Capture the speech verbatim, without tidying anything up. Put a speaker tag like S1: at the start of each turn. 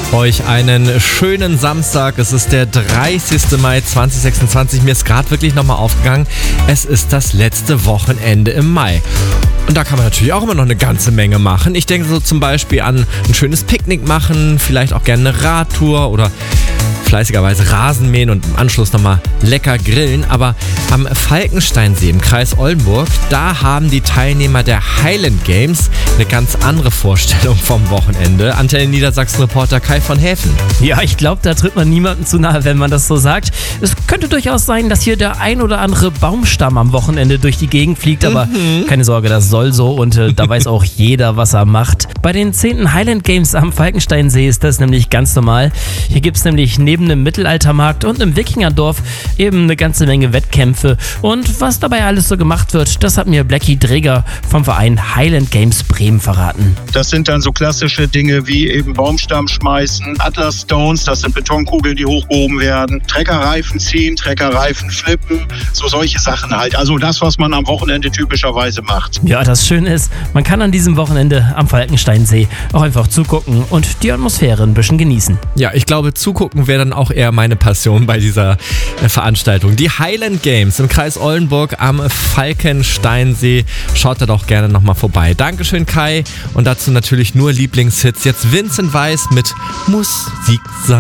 S1: euch einen schönen Samstag. Es ist der dreißigster Mai zweitausendsechsundzwanzig. Mir ist gerade wirklich nochmal aufgegangen, es ist das letzte Wochenende im Mai. Und da kann man natürlich auch immer noch eine ganze Menge machen. Ich denke so zum Beispiel an ein schönes Picknick machen, vielleicht auch gerne eine Radtour oder fleißigerweise Rasen mähen und im Anschluss nochmal lecker grillen. Aber am Falkensteinsee im Kreis Oldenburg, da haben die Teilnehmer der Highland Games eine ganz andere Vorstellung vom Wochenende. Antenne Niedersachsen-Reporter Kai von Häfen.
S2: Ja, ich glaube, da tritt man niemandem zu nahe, wenn man das so sagt. Es könnte durchaus sein, dass hier der ein oder andere Baumstamm am Wochenende durch die Gegend fliegt, aber mhm. keine Sorge, das soll so und äh, da weiß auch jeder, was er macht. Bei den zehnten Highland Games am Falkensteinsee ist das nämlich ganz normal. Hier gibt es nämlich neben einem Mittelaltermarkt und einem Wikingerdorf eben eine ganze Menge Wettkämpfe. Und was dabei alles so gemacht wird, das hat mir Blackie Dreger vom Verein Highland Games Bremen verraten.
S3: Das sind dann so klassische Dinge wie eben Baumstamm schmeißen, Atlas Stones, das sind Betonkugeln, die hochgehoben werden, Treckerreifen ziehen, Treckerreifen flippen, so solche Sachen halt. Also das, was man am Wochenende typischerweise macht.
S2: Ja, das Schöne ist, man kann an diesem Wochenende am Falkensteinsee auch einfach zugucken und die Atmosphäre ein bisschen genießen.
S1: Ja, ich glaube, zugucken wäre dann auch eher meine Passion bei dieser äh, Veranstaltung. Die Highland Games im Kreis Oldenburg am Falkensteinsee. Schaut da doch gerne nochmal vorbei. Dankeschön, Kai. Und dazu natürlich nur Lieblingshits. Jetzt Vincent Weiss mit Muss Sieg sein.